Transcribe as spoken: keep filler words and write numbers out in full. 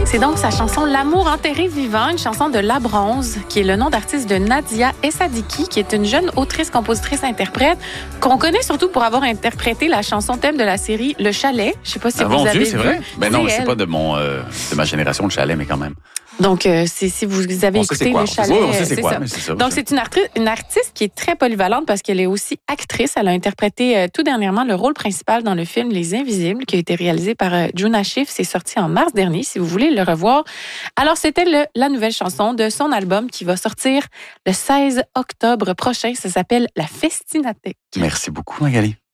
C'est donc sa chanson « L'amour enterré vivant », une chanson de La Bronze, qui est le nom d'artiste de Nadia Essadiki, qui est une jeune autrice, compositrice, interprète, qu'on connaît surtout pour avoir interprété la chanson thème de la série Le Chalet. Je ne sais pas si ah, vous bon avez Dieu, vu. c'est vrai? Ben non, c'est c'est pas de mon euh, de ma génération le Chalet, mais quand même. Donc, euh, c'est, si vous avez on écouté quoi, Le Chalet, on sait c'est, c'est quoi, ça. Mais c'est ça. Donc, c'est une, arti- une artiste qui est très polyvalente parce qu'elle est aussi actrice. Elle a interprété euh, tout dernièrement le rôle principal dans le film Les Invisibles, qui a été réalisé par euh, Juna Schiff. C'est sorti en mars dernier, si vous voulez le revoir. Alors, c'était le, la nouvelle chanson de son album qui va sortir le seize octobre prochain. Ça s'appelle La Festinatec. Merci beaucoup, Magali.